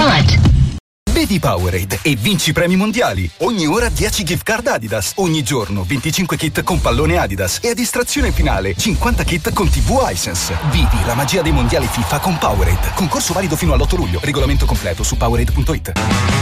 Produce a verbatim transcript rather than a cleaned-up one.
What? Bevi Powerade e vinci premi mondiali. Ogni ora dieci gift card Adidas. Ogni giorno venticinque kit con pallone Adidas. E a distrazione finale cinquanta kit con tivù Hisense. Vivi la magia dei mondiali FIFA con Powerade. Concorso valido fino all'otto luglio. Regolamento completo su Powerade punto it.